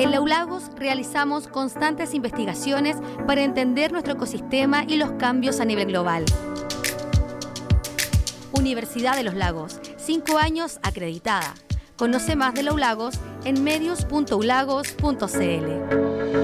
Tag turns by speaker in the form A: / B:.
A: En la ULAGOS realizamos constantes investigaciones para entender nuestro ecosistema y los cambios a nivel global. Universidad de los Lagos, 5 años acreditada. Conoce más de la ULAGOS en medios.ulagos.cl.